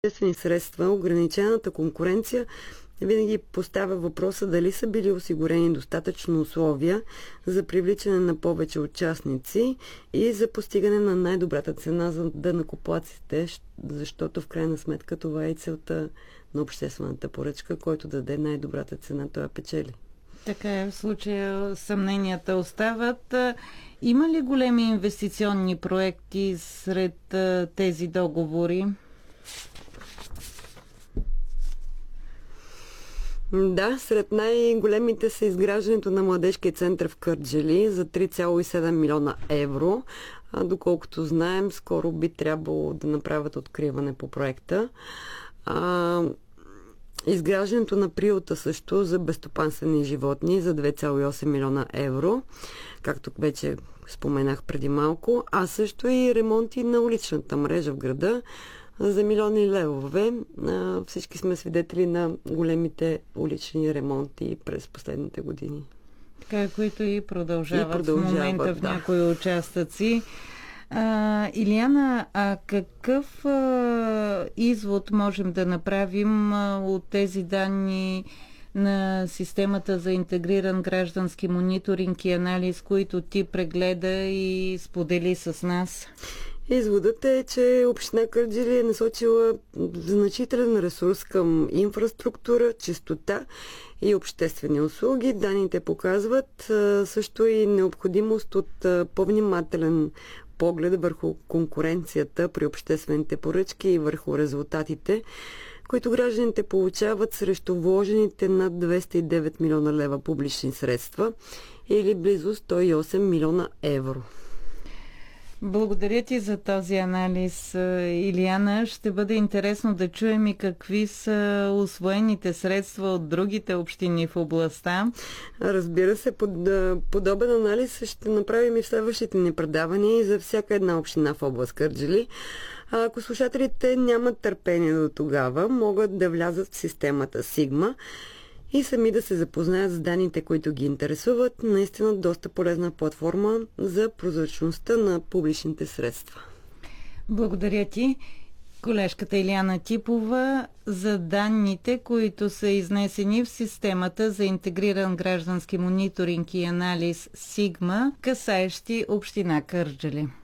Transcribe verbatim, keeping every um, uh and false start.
обществени средства, ограничената конкуренция винаги поставя въпроса дали са били осигурени достатъчно условия за привличане на повече участници и за постигане на най-добрата цена за данъкоплатците, защото в крайна сметка това е целта на обществената поръчка, който даде най-добрата цена, той я печели. Така е, в случая съмненията остават. Има ли големи инвестиционни проекти сред тези договори? Да, сред най-големите са изграждането на младежкия център в Кърджали за три цяло и седем милиона евро. А, доколкото знаем, скоро би трябвало да направят откриване по проекта. А, изграждането на приюта също за безстопанствени животни за две цяло и осем милиона евро, както вече споменах преди малко, а също и ремонти на уличната мрежа в града за милиони левове. Всички сме свидетели на големите улични ремонти през последните години. Така, които и продължават, и продължават в момента в да. някои участъци. А, Илияна, а какъв а, извод можем да направим а, от тези данни на системата за интегриран граждански мониторинг и анализ, които ти прегледа и сподели с нас? Изводът е, че община Кърджали е насочила значителен ресурс към инфраструктура, чистота и обществени услуги. Данните показват също и необходимост от по-внимателен поглед върху конкуренцията при обществените поръчки и върху резултатите, които гражданите получават срещу вложените над двеста и девет милиона лева публични средства или близо сто и осем милиона евро. Благодаря ти за този анализ, Илияна. Ще бъде интересно да чуем и какви са усвоените средства от другите общини в областта. Разбира се, под, подобен анализ ще направим и в следващите ни предавания и за всяка една община в област Кърджали. А ако слушателите нямат търпение до тогава, могат да влязат в системата Сигма и сами да се запознаят с данните, които ги интересуват. Наистина доста полезна платформа за прозрачността на публичните средства. Благодаря ти, колежката Илияна Типова, за данните, които са изнесени в системата за интегриран граждански мониторинг и анализ Сигма, касаещи община Кърджали.